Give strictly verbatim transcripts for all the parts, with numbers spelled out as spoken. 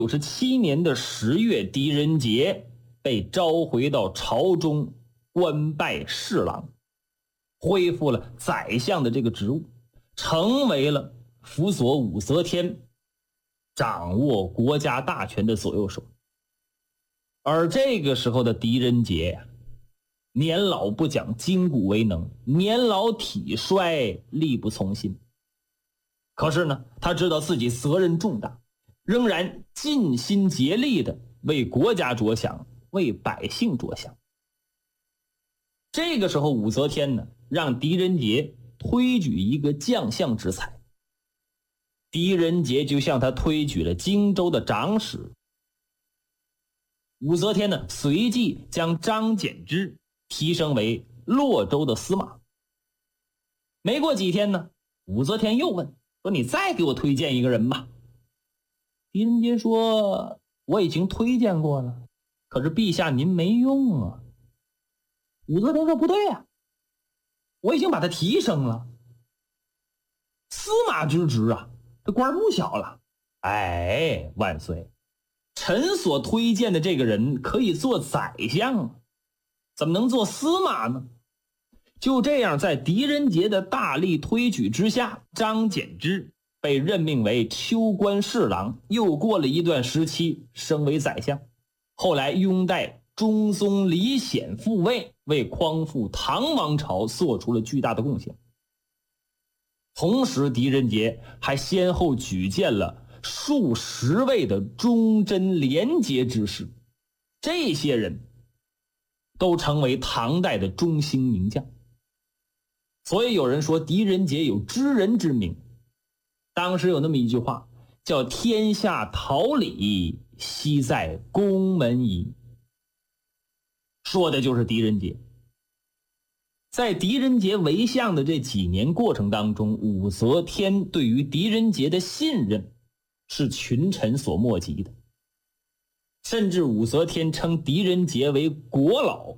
九十七年的十月，狄仁杰被召回到朝中，官拜侍郎，恢复了宰相的这个职务，成为了辅佐武则天掌握国家大权的左右手。而这个时候的狄仁杰呀，年老不讲筋骨为能，年老体衰，力不从心。可是呢，他知道自己责任重大，仍然尽心竭力的为国家着想，为百姓着想。这个时候武则天呢，让狄仁杰推举一个将相之才。狄仁杰就向他推举了荆州的长史。武则天呢，随即将张柬之提升为洛州的司马。没过几天呢，武则天又问说：“你再给我推荐一个人吧。”狄仁杰说：“我已经推荐过了，可是陛下您没用啊。”武则天说：“不对呀，我已经把他提升了，司马之职啊，这官不小了。”哎，万岁！臣所推荐的这个人可以做宰相，怎么能做司马呢？就这样，在狄仁杰的大力推举之下，张柬之被任命为秋官侍郎，又过了一段时期升为宰相。后来拥戴中宗李显复位，为匡复唐王朝做出了巨大的贡献。同时狄仁杰还先后举荐了数十位的忠贞廉洁之士，这些人都成为唐代的中兴名将。所以有人说狄仁杰有知人之明。当时有那么一句话叫天下桃李，悉在宫门仪，说的就是狄仁杰。在狄仁杰为相的这几年过程当中，武则天对于狄仁杰的信任是群臣所莫及的，甚至武则天称狄仁杰为国老。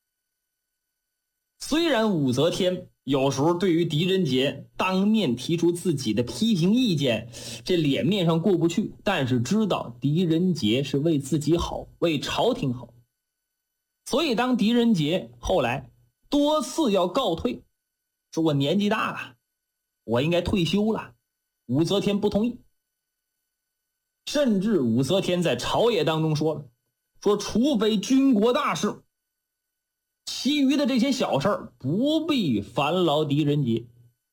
虽然武则天有时候对于狄仁杰当面提出自己的批评意见，这脸面上过不去，但是知道狄仁杰是为自己好，为朝廷好。所以当狄仁杰后来多次要告退，说我年纪大了，我应该退休了，武则天不同意。甚至武则天在朝野当中说了，说除非军国大事，其余的这些小事儿不必烦劳狄仁杰。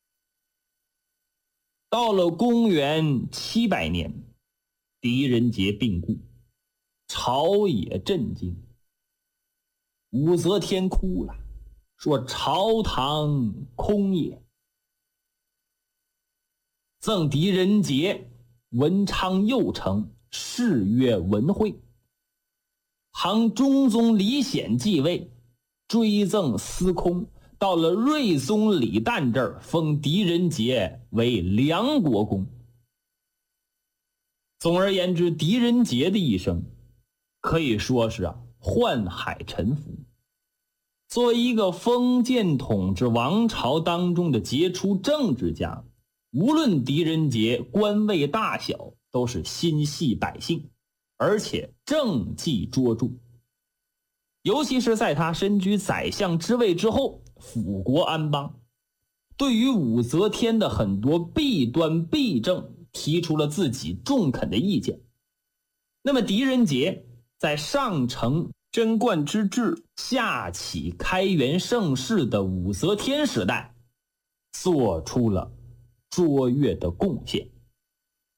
到了公元七百年，狄仁杰病故，朝野震惊，武则天哭了，说朝堂空也。赠狄仁杰文昌右丞，谥曰文惠。唐中宗李显继位，追赠司空。到了睿宗李旦这儿，封狄仁杰为梁国公。总而言之，狄仁杰的一生可以说是啊宦海沉浮。作为一个封建统治王朝当中的杰出政治家，无论狄仁杰官位大小，都是心系百姓，而且政绩卓著。尤其是在他身居宰相之位之后，辅国安邦，对于武则天的很多弊端弊政提出了自己中肯的意见。那么狄仁杰在上承贞观之治，下启开元盛世的武则天时代，做出了卓越的贡献。